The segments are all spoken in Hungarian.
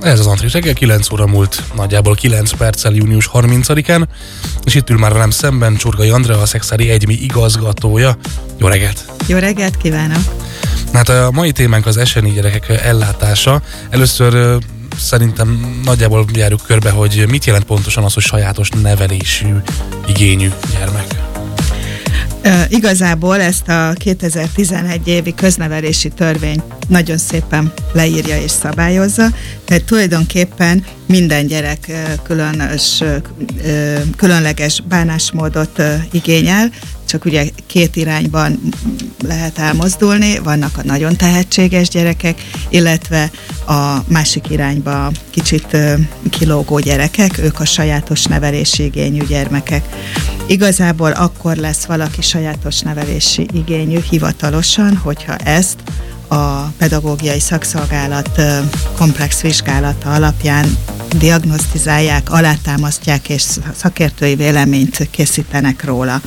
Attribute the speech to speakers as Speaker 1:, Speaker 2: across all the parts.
Speaker 1: Ez az Antrik reggel, 9 óra múlt nagyjából 9 perccel június 30-án, és itt ül már velem szemben Csurgai Andrea, a Szexádi Egymi igazgatója. Jó reggelt!
Speaker 2: Jó reggelt kívánok!
Speaker 1: Hát a mai témánk az SNI gyerekek ellátása. Először szerintem nagyjából járjuk körbe, hogy mit jelent pontosan az, hogy sajátos nevelésű, igényű gyermek.
Speaker 2: Igazából ezt a 2011 évi köznevelési törvény nagyon szépen leírja és szabályozza, tehát tulajdonképpen minden gyerek különleges bánásmódot igényel, csak ugye két irányban lehet elmozdulni, vannak a nagyon tehetséges gyerekek, illetve a másik irányba kicsit kilógó gyerekek, ők a sajátos nevelési igényű gyermekek. Igazából akkor lesz valaki sajátos nevelési igényű hivatalosan, hogyha ezt a pedagógiai szakszolgálat komplex vizsgálata alapján diagnosztizálják, alátámasztják és szakértői véleményt készítenek róla.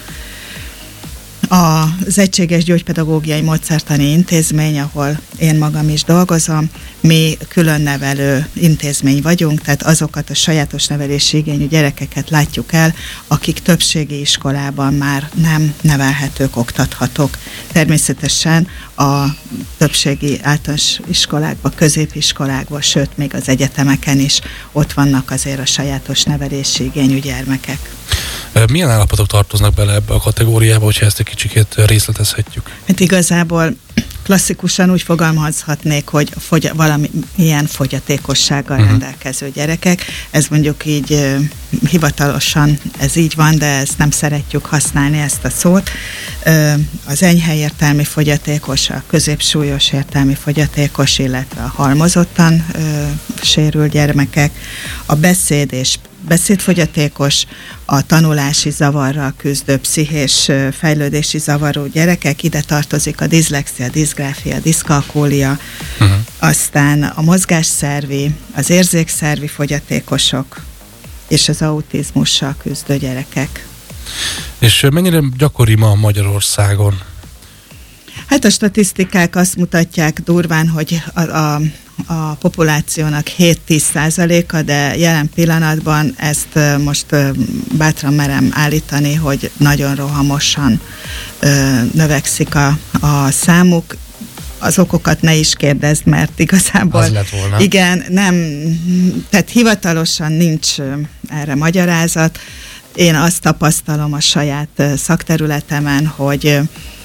Speaker 2: Az Egységes Gyógypedagógiai Módszertani Intézmény, ahol én magam is dolgozom, mi külön nevelő intézmény vagyunk, tehát azokat a sajátos nevelési igényű gyerekeket látjuk el, akik többségi iskolában már nem nevelhetők, oktathatók. Természetesen a többségi általános iskolákban, középiskolákban, sőt még az egyetemeken is ott vannak azért a sajátos nevelési igényű gyermekek.
Speaker 1: Milyen állapotok tartoznak bele ebbe a kategóriába, hogyha ezt egy kicsikét részletezhetjük?
Speaker 2: Hát igazából klasszikusan úgy fogalmazhatnék, hogy valamilyen fogyatékossággal rendelkező gyerekek. Ez mondjuk így hivatalosan ez így van, de ezt nem szeretjük használni, ezt a szót. Az enyhe értelmi fogyatékos, a középsúlyos értelmi fogyatékos, illetve a halmozottan sérült gyermekek, a beszéd és beszédfogyatékos, a tanulási zavarral küzdő pszichés fejlődési zavarú gyerekek, ide tartozik a diszlexia, diszgráfia, diszkalkúlia, aztán a mozgásszervi, az érzékszervi fogyatékosok és az autizmussal küzdő gyerekek. És
Speaker 1: mennyire gyakori ma Magyarországon?
Speaker 2: Hát a statisztikák azt mutatják durván, hogy a populációnak 7-10%-a, de jelen pillanatban ezt most bátran merem állítani, hogy nagyon rohamosan növekszik a számuk. Az okokat ne is kérdezd, mert igazából
Speaker 1: az lett volna.
Speaker 2: Igen, nem, tehát hivatalosan nincs erre magyarázat. Én azt tapasztalom a saját szakterületemen, hogy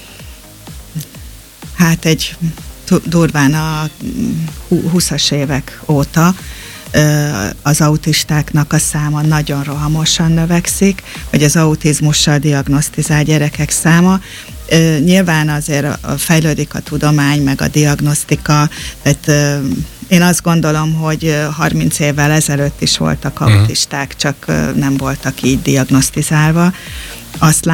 Speaker 2: hát egy durván a 20-as évek óta az autistáknak a száma nagyon rohamosan növekszik, vagy az autizmussal diagnosztizált gyerekek száma. Nyilván azért fejlődik a tudomány, meg a diagnosztika, tehát én azt gondolom, hogy 30 évvel ezelőtt is voltak autisták, csak nem voltak így diagnosztizálva. Azt